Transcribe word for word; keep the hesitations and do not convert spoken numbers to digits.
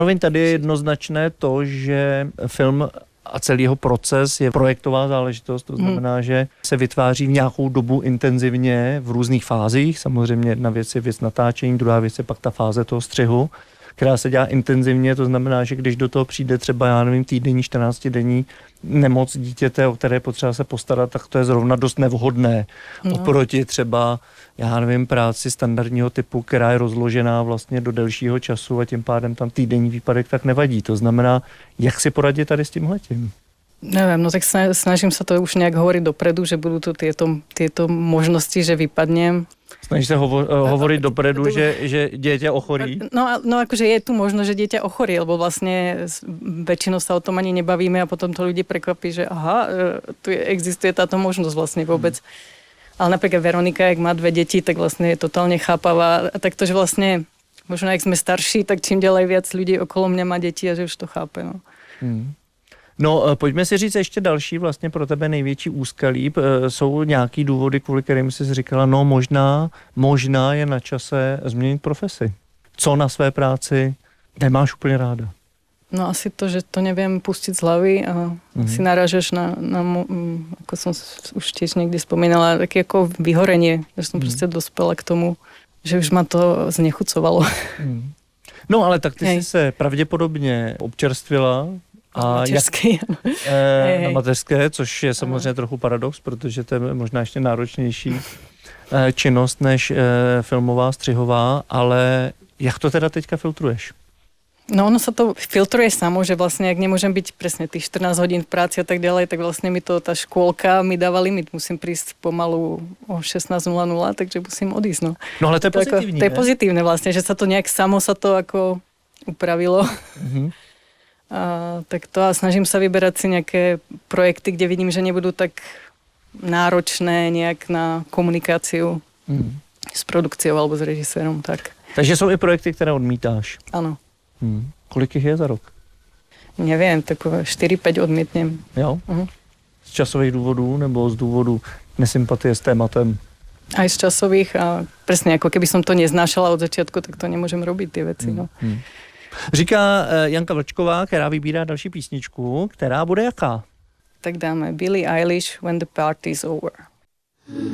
Zároveň tady je jednoznačné to, že film a celý jeho proces je projektová záležitost, to znamená, hmm. že se vytváří v nějakou dobu intenzivně v různých fázích. Samozřejmě jedna věc je věc natáčení, druhá věc je pak ta fáze toho střihu, která se dělá intenzivně, to znamená, že když do toho přijde třeba, já nevím, týdenní, čtrnáctidenní nemoc dítěte, o které je potřeba se postarat, tak to je zrovna dost nevhodné. No. Oproti třeba, já nevím, práci standardního typu, která je rozložená vlastně do delšího času a tím pádem tam týdenní výpadek tak nevadí. To znamená, jak si poradit tady s tímhletím? Neviem, no tak snažím sa to už nejak hovoriť dopredu, že budú tu tieto, tieto možnosti, že vypadnem. Snažíš sa hovo- hovoriť dopredu, že, že dieťa ochorí? No, no akože je tu možno, že dieťa ochorí, lebo vlastne väčšinou sa o tom ani nebavíme a potom to ľudí prekvapí, že aha, tu je, existuje táto možnosť vlastne vôbec. Hmm. Ale napríklad Veronika, jak má dve deti, tak vlastne je totálne chápavá. A takto, že vlastne možno jak sme starší, tak čím ďalej viac ľudí okolo mňa má deti a že už to chápe. No. Hmm. No, pojďme si říct ještě další vlastně pro tebe největší úskalí. Jsou nějaký důvody, kvůli kterým jsi říkala, no možná, možná je na čase změnit profesi. Co na své práci nemáš úplně ráda? No asi to, že to neviem pustiť z hlavy a mm-hmm. si narážeš na, na, ako som už tiež niekde spomínala, také ako vyhorenie, že som mm-hmm. proste dospela k tomu, že už ma to znechucovalo. Mm. No ale tak ty Hej. jsi se pravděpodobně občerstvila, a mateřské, jak, e, na mateřské, což je samozřejmě trochu paradox, protože to je možná ještě náročnější e, činnost než e, filmová, střihová, ale jak to teda teďka filtruješ? No ono sa to filtruje samo, že vlastne ak nemôžem byť presne tých štrnásť hodín v práci a tak ďalej, tak vlastne mi to tá škôlka mi dáva limit. Musím prísť pomalu o šestnásť nula nula, takže musím odísť. No, no ale to je pozitívne. To je pozitívne vlastne, že sa to nejak samo sa to ako upravilo. Mhm. A, tak to a snažím sa vyberať si nejaké projekty, kde vidím, že nebudú tak náročné nejak na komunikáciu mm. s produkciou alebo s režisérom. Tak. Takže jsou i projekty, které odmítáš? Áno. Hmm. Kolik jich je za rok? Neviem, tak štyri päť odmietnem. Jo? Uh-huh. Z časových důvodů nebo z důvodu nesympatie s tématem? Aj z časových a presne ako keby som to neznášala od začiatku, tak to nemôžem robiť ty veci. Hmm. No. Hmm. Říká Janka Vlčková, která vybírá další písničku, která bude jaká? Tak dáme Billie Eilish, When the Party's Over.